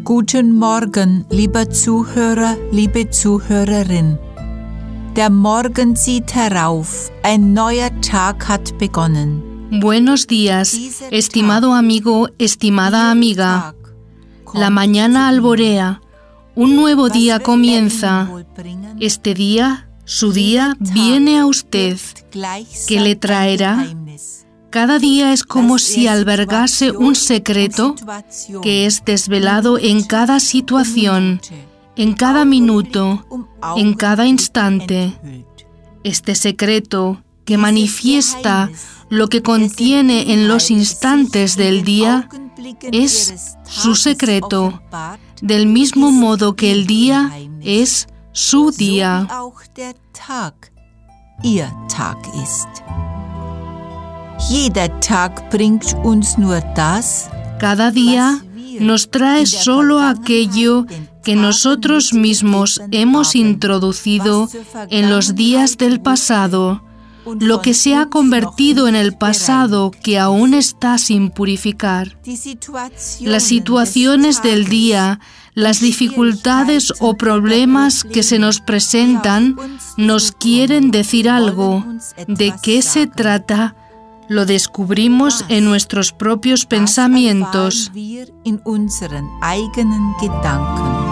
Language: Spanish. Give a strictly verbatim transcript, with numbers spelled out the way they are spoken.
Guten Morgen, lieber Zuhörer, liebe Zuhörerin. Der Morgen zieht herauf, ein neuer Tag hat begonnen. Buenos días, estimado amigo, estimada amiga. La mañana alborea, un nuevo día comienza. Este día, su día, viene a usted. ¿Qué le traerá? Cada día es como si albergase un secreto que es desvelado en cada situación, en cada minuto, en cada instante. Este secreto que manifiesta lo que contiene en los instantes del día es su secreto, del mismo modo que el día es su día. Cada día nos trae solo aquello que nosotros mismos hemos introducido en los días del pasado, lo que se ha convertido en el pasado que aún está sin purificar. Las situaciones del día, las dificultades o problemas que se nos presentan, nos quieren decir algo. ¿De qué se trata? Lo descubrimos en nuestros propios pensamientos.